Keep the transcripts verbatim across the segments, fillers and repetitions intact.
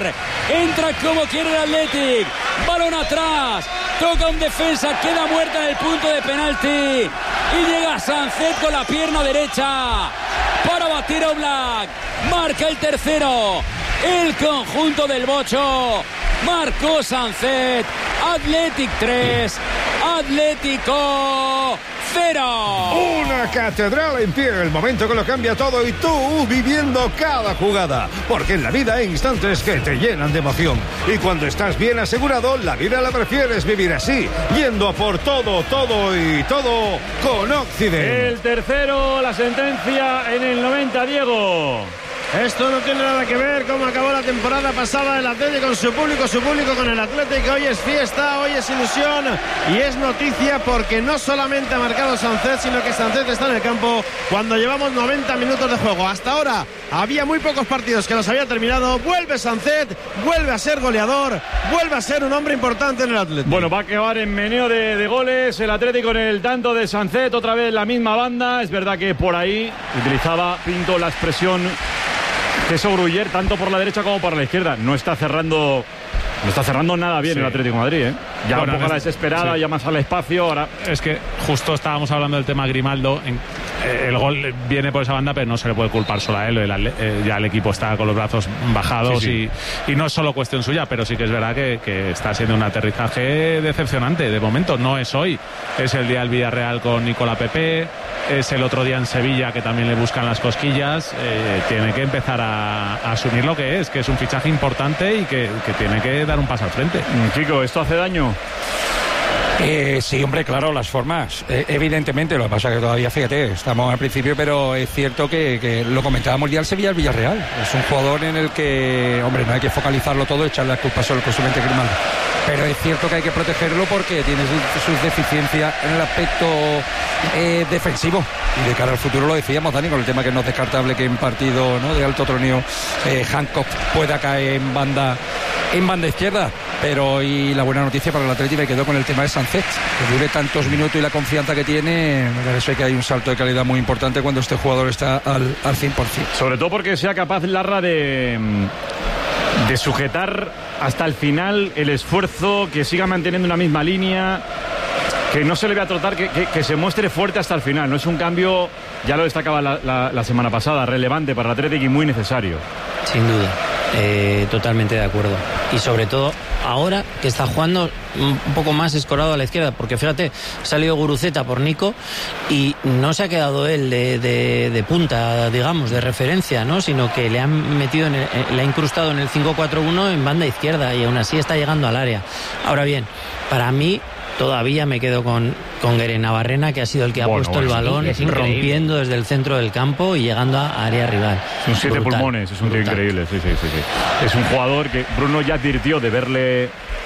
centrar. Entra como quiere el Athletic. Balón atrás. Toca un defensa. Queda muerta en el punto de penalti. Y llega Sancet con la pierna derecha para batir a Oblak. Marca el tercero. El conjunto del Bocho. Marcó Sancet. Athletic tres. Atlético cero. Una catedral en pie, el momento que lo cambia todo y tú viviendo cada jugada. Porque en la vida hay instantes que te llenan de emoción. Y cuando estás bien asegurado, la vida la prefieres vivir así, yendo a por todo, todo y todo con Occident. El tercero, la sentencia en el noventa, Diego. Esto no tiene nada que ver cómo acabó la temporada pasada el Atlético con su público, su público con el Atlético. Hoy es fiesta, hoy es ilusión y es noticia porque no solamente ha marcado Sancet, sino que Sancet está en el campo cuando llevamos noventa minutos de juego. Hasta ahora había muy pocos partidos que los había terminado. Vuelve Sancet, vuelve a ser goleador, vuelve a ser un hombre importante en el Atlético. Bueno, va a acabar en meneo de, de goles el Atlético en el tanto de Sancet, otra vez la misma banda. Es verdad que por ahí utilizaba Pinto la expresión Jesús Gruyer, tanto por la derecha como por la izquierda. No está cerrando no está cerrando nada bien sí. el Atlético de Madrid, ¿eh? Ya bueno, un poco a la desesperada, sí. ya más al espacio. Ahora es que justo estábamos hablando del tema Grimaldo. En, eh, el gol viene por esa banda, pero no se le puede culpar solo a él. El, eh, ya el equipo está con los brazos bajados sí, sí. Y, y no es solo cuestión suya, pero sí que es verdad que, que está siendo un aterrizaje decepcionante. De momento no es hoy, es el día del Villarreal con Nicola Pepe, es el otro día en Sevilla que también le buscan las cosquillas. Eh, tiene que empezar a, a asumir lo que es, que es un fichaje importante y que, que tiene que dar un paso al frente. Chico, ¿esto hace daño? Eh, sí, hombre, claro, las formas, eh, evidentemente. Lo que pasa es que todavía, fíjate, estamos al principio, pero es cierto que, que lo comentábamos ya el Sevilla, el Villarreal. Es un jugador en el que, hombre, no hay que focalizarlo todo, echarle la culpa solo posiblemente Grimaldo. Pero es cierto que hay que protegerlo porque tiene sus, sus deficiencias en el aspecto eh, defensivo. Y de cara al futuro lo decíamos, Dani, con el tema que no es descartable que en partido, ¿no?, de alto troneo eh, Hancock pueda caer en banda en banda izquierda. Pero y la buena noticia para el Atlético, me quedó con el tema de Sancet, que dure tantos minutos y la confianza que tiene. Me parece que hay un salto de calidad muy importante cuando este jugador está al, al cien por ciento. Sobre todo porque sea capaz Larra de de sujetar hasta el final el esfuerzo, que siga manteniendo una misma línea, que no se le vea trotar, que, que, que se muestre fuerte hasta el final. No es un cambio, ya lo destacaba la, la, la semana pasada, relevante para el Atlético y muy necesario. Sin duda, eh, totalmente de acuerdo. Y sobre todo ahora que está jugando un poco más escorado a la izquierda, porque fíjate, ha salido Guruceta por Nico y no se ha quedado él de, de, de punta, digamos, de referencia, ¿no?, sino que le han metido en el, le ha incrustado en el cinco cuatro uno en banda izquierda y aún así está llegando al área. Ahora bien, para mí todavía me quedo con, con Guerena-Barrena, que ha sido el que ha bueno, puesto el balón es rompiendo desde el centro del campo y llegando a área rival. Son siete brutal, pulmones, es un tío increíble. Sí, sí, sí, sí. Es un jugador que Bruno ya advirtió de verle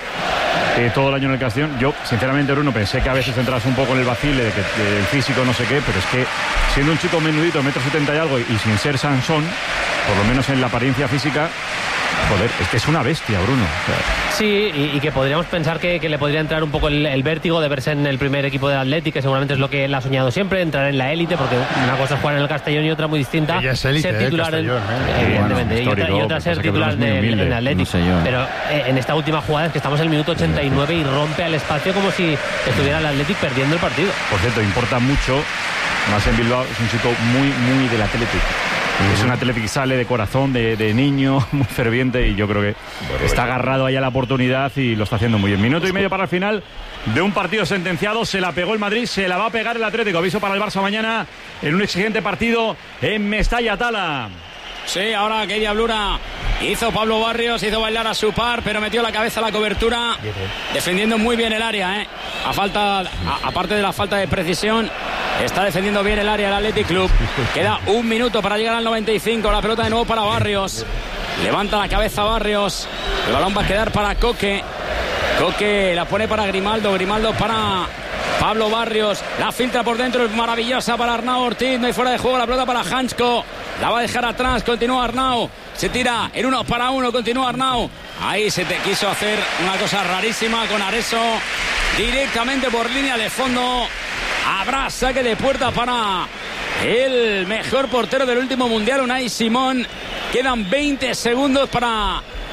eh, todo el año en el Castellón. Yo, sinceramente, Bruno, pensé que a veces entras un poco en el vacile de que de, el físico no sé qué, pero es que siendo un chico menudito, metro setenta y algo, y, y sin ser Sansón, por lo menos en la apariencia física, joder, es que es una bestia, Bruno. O sea, sí, y, y que podríamos pensar que, que le podría entrar un poco el, el vértigo de verse en el primer equipo del Atlético, que seguramente es lo que él ha soñado siempre, entrar en la élite, porque una cosa es jugar en el Castellón y otra muy distinta. Ella es élite, ser titular, eh, Castellón, en, eh. evidentemente, bueno, y, otra, y otra ser titular del en el Atlético. No sé pero eh, en esta última jugada es que estamos en el minuto ochenta y nueve y rompe al espacio como si estuviera el Atlético perdiendo el partido. Por cierto, importa mucho, más en Bilbao, es un chico muy, muy del Atlético. Uh-huh. Es un Atlético que sale de corazón, de, de niño, muy ferviente, y yo creo que bueno, está bueno. agarrado ahí a la oportunidad y lo está haciendo muy bien. Minuto y medio para el final de un partido sentenciado. Se la pegó el Madrid, se la va a pegar el Atlético. Aviso para el Barça mañana en un exigente partido en Mestalla, Tala. Sí, ahora qué diablura hizo Pablo Barrios, hizo bailar a su par, pero metió la cabeza a la cobertura, defendiendo muy bien el área, ¿eh? A falta, a, aparte de la falta de precisión, está defendiendo bien el área el Athletic Club. Queda un minuto para llegar al noventa y cinco, la pelota de nuevo para Barrios. Levanta la cabeza Barrios, el balón va a quedar para Coque. Coque la pone para Grimaldo, Grimaldo para Pablo Barrios, la filtra por dentro, es maravillosa para Arnau Ortiz, no hay fuera de juego, la pelota para Hansko, la va a dejar atrás, continúa Arnau, se tira en uno para uno, continúa Arnau, ahí se te quiso hacer una cosa rarísima con Areso, directamente por línea de fondo. Habrá saque de puerta para el mejor portero del último mundial, Unai Simón. Quedan veinte segundos para